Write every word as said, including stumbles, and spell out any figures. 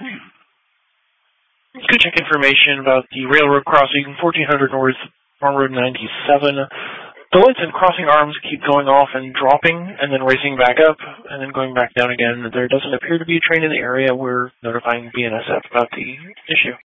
Good check information about the railroad crossing, fourteen hundred North on Road ninety-seven. The lights and crossing arms keep going off and dropping, and then racing back up, and then going back down again. There doesn't appear to be a train in the area. We're notifying B N S F about the issue.